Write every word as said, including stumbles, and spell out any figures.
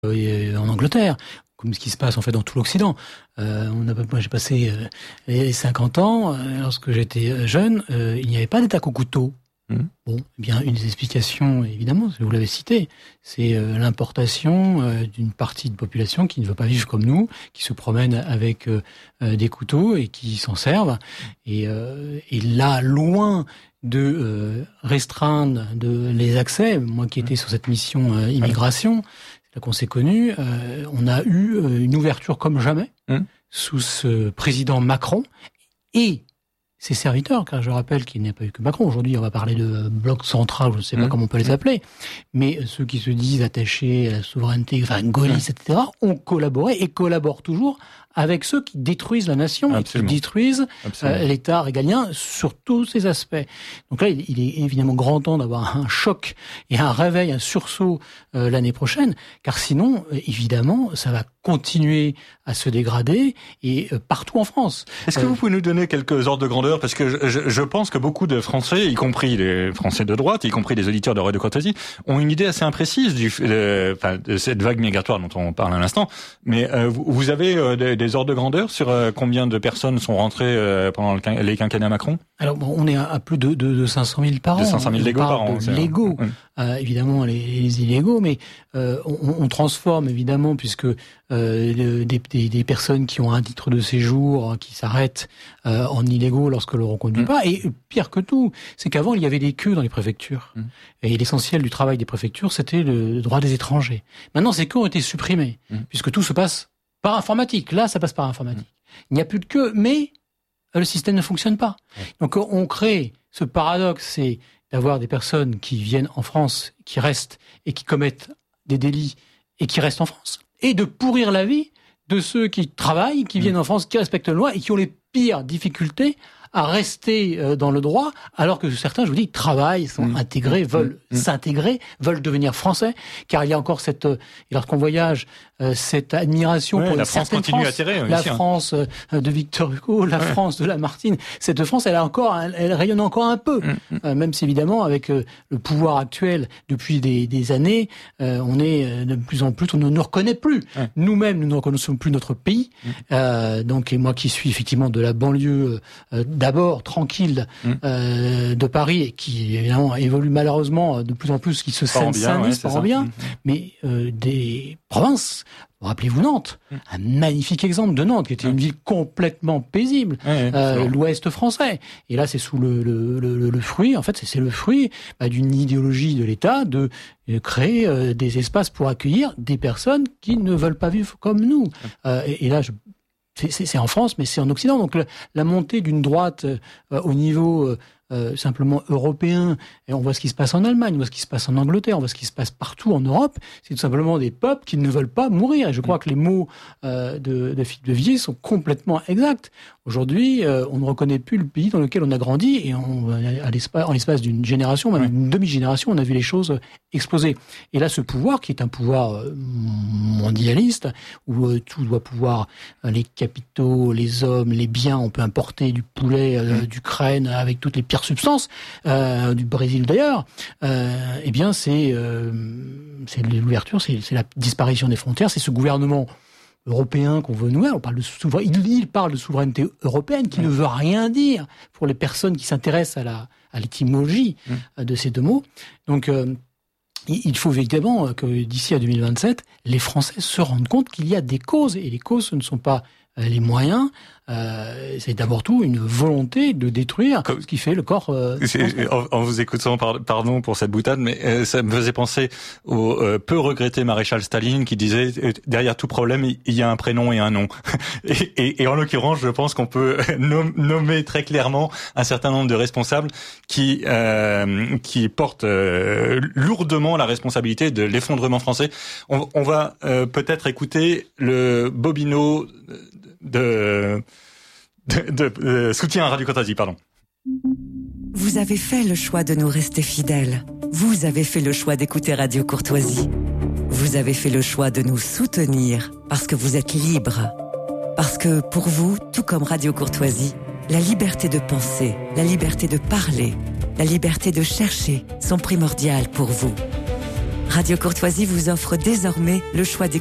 euh, en Angleterre, comme ce qui se passe en fait dans tout l'Occident. Euh, on a, moi, j'ai passé euh, les cinquante ans. Euh, lorsque j'étais jeune, euh, il n'y avait pas d'attaque au couteau. Mmh. Bon, eh bien, une des explications, évidemment, vous l'avez cité, c'est euh, l'importation euh, d'une partie de population qui ne veut pas vivre comme nous, qui se promène avec euh, euh, des couteaux et qui s'en servent. Et, euh, et là, loin de euh, restreindre de, les accès, moi qui étais sur cette mission euh, immigration, c'est là qu'on s'est connus, euh, on a eu euh, une ouverture comme jamais mmh. sous ce président Macron et ses serviteurs, car je rappelle qu'il n'y a pas eu que Macron. Aujourd'hui, on va parler de bloc central, je ne sais pas mmh. comment on peut les appeler, mais ceux qui se disent attachés à la souveraineté, enfin gaullistes, mmh. et cetera, ont collaboré et collaborent toujours avec ceux qui détruisent la nation Absolument. et qui détruisent euh, l'État régalien sur tous ses aspects. Donc là, il, il est évidemment grand temps d'avoir un choc et un réveil, un sursaut euh, l'année prochaine, car sinon, euh, évidemment, ça va continuer à se dégrader et euh, partout en France. Est-ce que euh, vous pouvez nous donner quelques ordres de grandeur? Parce que je, je pense que beaucoup de Français, y compris les Français de droite, y compris les auditeurs de Radio Courtoisie, ont une idée assez imprécise du, de, enfin, de cette vague migratoire dont on parle à l'instant. Mais euh, vous, vous avez euh, des, des ordres de grandeur sur euh, combien de personnes sont rentrées euh, pendant le, les quinquennats Macron? Alors bon, on est à, à plus de, de, de cinq cent mille par an. De cinq cent mille légaux par an. Légaux, oui. euh, évidemment les, les illégaux, mais euh, on, on transforme évidemment puisque euh, des, des, des personnes qui ont un titre de séjour qui s'arrêtent euh, en illégaux lorsque l'on ne reconduit mmh. pas. Et pire que tout, c'est qu'avant il y avait des queues dans les préfectures. Mmh. Et l'essentiel du travail des préfectures, c'était le droit des étrangers. Maintenant, ces queues ont été supprimées mmh. puisque tout se passe par informatique. Là, ça passe par informatique. Mmh. Il n'y a plus de queue, mais le système ne fonctionne pas. Ouais. Donc, on crée ce paradoxe, c'est d'avoir des personnes qui viennent en France, qui restent et qui commettent des délits et qui restent en France, et de pourrir la vie de ceux qui travaillent, qui mmh. viennent en France, qui respectent la loi et qui ont les pires difficultés à rester dans le droit, alors que certains, je vous dis, travaillent, sont mmh. intégrés, veulent mmh. s'intégrer, veulent devenir français, car il y a encore cette, et lorsqu'on voyage, euh, cette admiration ouais, pour la une France certaine continue France, à tirer, la aussi, France hein. de Victor Hugo, la ouais. France de Lamartine. Cette France, elle a encore, elle rayonne encore un peu, mmh. euh, même si évidemment avec euh, le pouvoir actuel depuis des, des années, euh, on est de plus en plus, on ne nous reconnaît plus. Ouais. Nous-mêmes, nous ne reconnaissons plus notre pays. Mmh. Euh, donc, et moi qui suis effectivement de la banlieue, euh, d'abord tranquille. Mmh. Euh, de Paris et qui évidemment évolue malheureusement de plus en plus, qui se scène Saint-Denis, pas en bien, mais euh, des provinces. Rappelez-vous Nantes, mmh. un magnifique exemple de Nantes qui était mmh. une ville complètement paisible, ouais, euh, l'Ouest français. Et là, c'est sous le, le, le, le fruit, en fait, c'est, c'est le fruit bah, d'une idéologie de l'État de, de créer euh, des espaces pour accueillir des personnes qui ne veulent pas vivre comme nous. Mmh. Euh, et, et là, je C'est, c'est, c'est en France, mais c'est en Occident. Donc la, la montée d'une droite euh, au niveau euh, euh, simplement européen, et on voit ce qui se passe en Allemagne, on voit ce qui se passe en Angleterre, on voit ce qui se passe partout en Europe, c'est tout simplement des peuples qui ne veulent pas mourir. Et je crois que les mots euh, de, de Philippe de Villiers sont complètement exacts. Aujourd'hui, euh, on ne reconnaît plus le pays dans lequel on a grandi, et on, à l'espace, en l'espace d'une génération, même d'une demi-génération, on a vu les choses exploser. Et là, ce pouvoir, qui est un pouvoir mondialiste, où euh, tout doit pouvoir, euh, les capitaux, les hommes, les biens, on peut importer du poulet euh, d'Ukraine avec toutes les pires substances, euh, du Brésil d'ailleurs, euh, eh bien c'est, euh, c'est l'ouverture, c'est, c'est la disparition des frontières, c'est ce gouvernement européen qu'on veut nouer. On parle de souver... il, il parle de souveraineté européenne qui mmh. ne veut rien dire pour les personnes qui s'intéressent à, la, à l'étymologie mmh. de ces deux mots. Donc euh, il faut évidemment que d'ici à deux mille vingt-sept, les Français se rendent compte qu'il y a des causes, et les causes, ce ne sont pas les moyens, euh, c'est d'abord tout une volonté de détruire Comme, ce qui fait le corps. Euh, en, en vous écoutant, pardon pour cette boutade, mais euh, ça me faisait penser au euh, peu regretté maréchal Staline qui disait euh, derrière tout problème il y a un prénom et un nom. et, et, et en l'occurrence, je pense qu'on peut nom, nommer très clairement un certain nombre de responsables qui euh, qui portent euh, lourdement la responsabilité de l'effondrement français. On, on va euh, peut-être écouter le Bobino de, de, de, de soutien à Radio Courtoisie, pardon. Vous avez fait le choix de nous rester fidèles. Vous avez fait le choix d'écouter Radio Courtoisie. Vous avez fait le choix de nous soutenir parce que vous êtes libres. Parce que pour vous, tout comme Radio Courtoisie, la liberté de penser, la liberté de parler, la liberté de chercher sont primordiales pour vous. Radio Courtoisie vous offre désormais le choix des